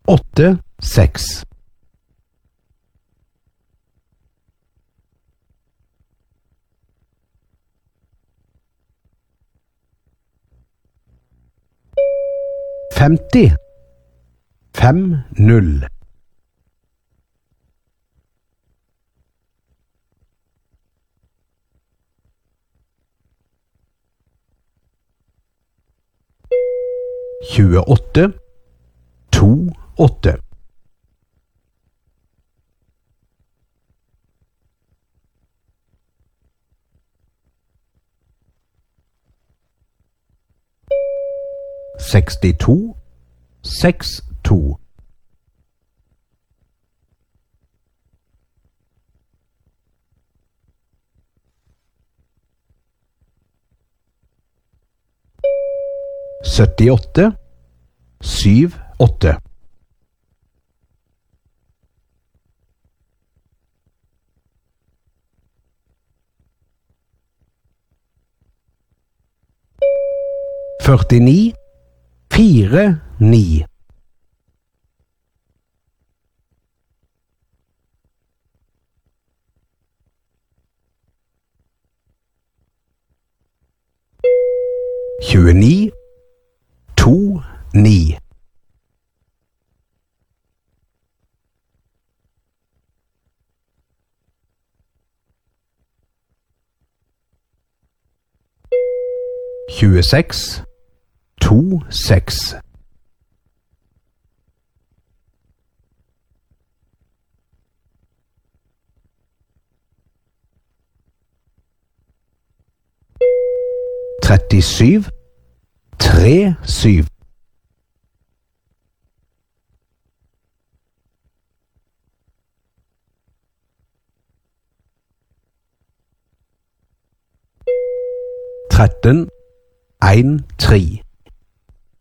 8, 6. 50, 5, 0. 28, 2, 8. 62, 6, 2. 78, 7, 8. 49, 4, 9. 29, 2, 9. 26, 2, 6. 37, 3, 7. 13, 1, 3.